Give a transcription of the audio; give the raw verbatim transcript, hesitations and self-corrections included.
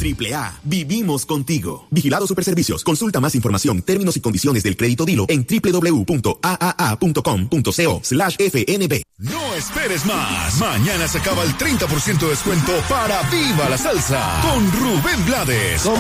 Triple A, vivimos contigo. Vigilado Superservicios. Consulta más información, términos y condiciones del crédito Dilo en doble u doble u doble u punto a a a punto com punto co slash f n b. No esperes más. Mañana se acaba el treinta por ciento de descuento para Viva la Salsa con Rubén Blades.